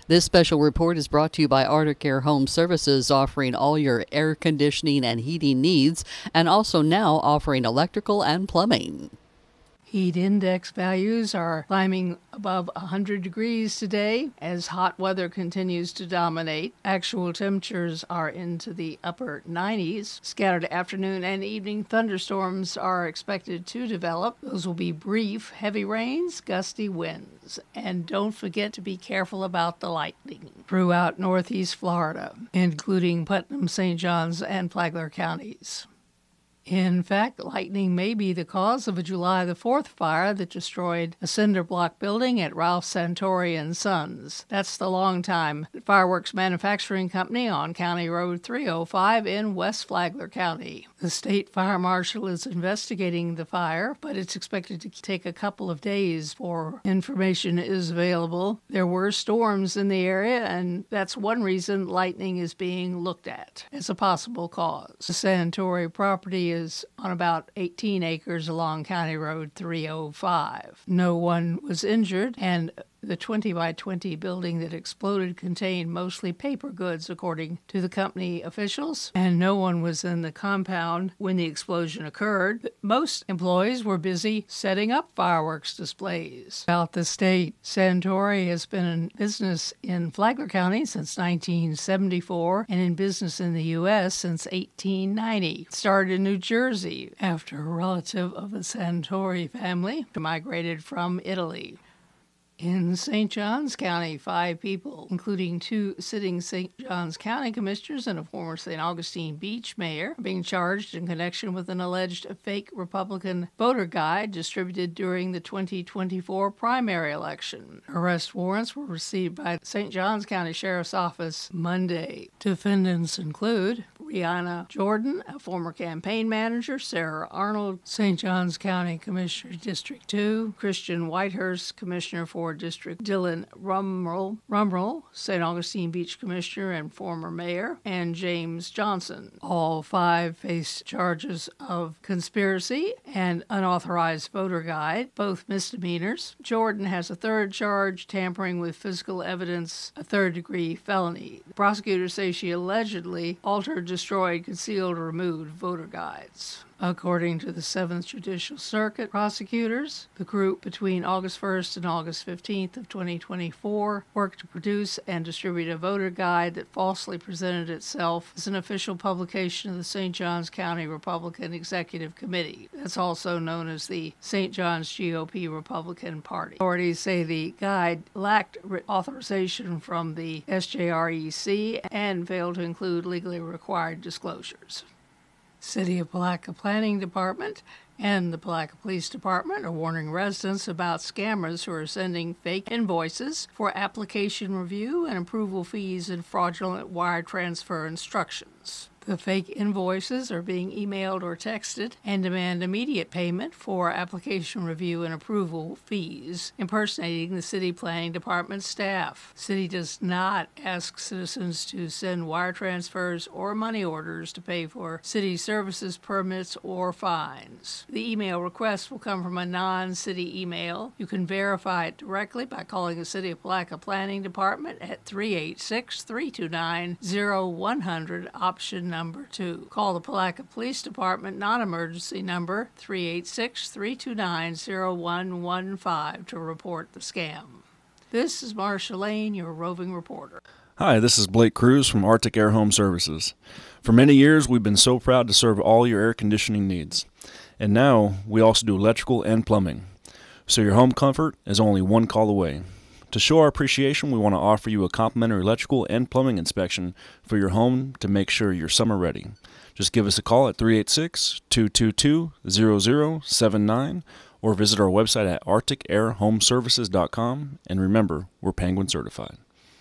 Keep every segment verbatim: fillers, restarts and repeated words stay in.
This special report is brought to you by Arctic Air Home Services, offering all your air conditioning and heating needs, and also now offering electrical and plumbing. Heat index values are climbing above one hundred degrees today as hot weather continues to dominate. Actual temperatures are into the upper nineties. Scattered afternoon and evening thunderstorms are expected to develop. Those will be brief, heavy rains, gusty winds. And don't forget to be careful about the lightning throughout northeast Florida, including Putnam, Saint Johns, and Flagler counties. In fact, lightning may be the cause of a July the fourth fire that destroyed a cinder block building at Ralph Santori and Sons. That's the longtime fireworks manufacturing company on County Road three oh five in West Flagler County. The state fire marshal is investigating the fire, but it's expected to take a couple of days before information is available. There were storms in the area, and that's one reason lightning is being looked at as a possible cause. The Santori property is on about eighteen acres along County Road three oh five. No one was injured, and the twenty by twenty building that exploded contained mostly paper goods, according to the company officials, and no one was in the compound when the explosion occurred. Most employees were busy setting up fireworks displays. About the state, Santori has been in business in Flagler County since nineteen seventy-four and in business in the U S since eighteen ninety. It started in New Jersey after a relative of the Santori family migrated from Italy. In Saint Johns County, five people, including two sitting Saint Johns County commissioners and a former Saint Augustine Beach mayor, are being charged in connection with an alleged fake Republican voter guide distributed during the twenty twenty-four primary election. Arrest warrants were received by the Saint Johns County Sheriff's Office Monday. Defendants include Brianna Jordan, a former campaign manager, Sarah Arnold, Saint Johns County Commissioner District two, Christian Whitehurst, Commissioner for District Dylan Rumrell, Rumrell, Saint Augustine Beach Commissioner and former mayor, and James Johnson. All five face charges of conspiracy and unauthorized voter guide, both misdemeanors. Jordan has a third charge, tampering with physical evidence, a third-degree felony. The prosecutors say she allegedly altered, destroyed, concealed, or removed voter guides. According to the seventh Judicial Circuit prosecutors, the group between August first and August fifteenth of twenty twenty-four worked to produce and distribute a voter guide that falsely presented itself as an official publication of the Saint Johns County Republican Executive Committee. That's also known as the Saint Johns G O P Republican Party. Authorities say the guide lacked authorization from the S J R E C and failed to include legally required disclosures. City of Palatka Planning Department and the Palatka Police Department are warning residents about scammers who are sending fake invoices for application review and approval fees and fraudulent wire transfer instructions. The fake invoices are being emailed or texted and demand immediate payment for application review and approval fees, impersonating the City Planning Department staff. City does not ask citizens to send wire transfers or money orders to pay for city services, permits, or fines. The email request will come from a non-city email. You can verify it directly by calling the City of Palatka Planning Department at three eight six, three two nine, zero one zero zero, option number two. Call the Palatka Police Department non-emergency number three eight six, three two nine, zero one one five to report the scam. This is Marcia Lane, your roving reporter. Hi, this is Blake Cruz from Arctic Air Home Services. For many years, we've been so proud to serve all your air conditioning needs. And now, we also do electrical and plumbing. So your home comfort is only one call away. To show our appreciation, we want to offer you a complimentary electrical and plumbing inspection for your home to make sure you're summer ready. Just give us a call at three eight six, two two two, zero zero seven nine or visit our website at arctic air home services dot com. And remember, we're Penguin certified.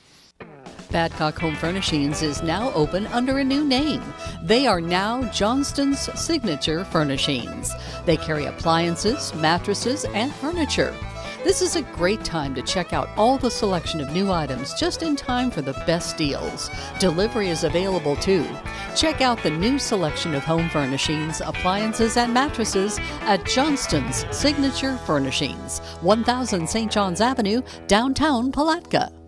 Badcock Home Furnishings is now open under a new name. They are now Johnston's Signature Furnishings. They carry appliances, mattresses, and furniture. This is a great time to check out all the selection of new items just in time for the best deals. Delivery is available too. Check out the new selection of home furnishings, appliances, and mattresses at Johnston's Signature Furnishings, one thousand Saint Johns Avenue, downtown Palatka.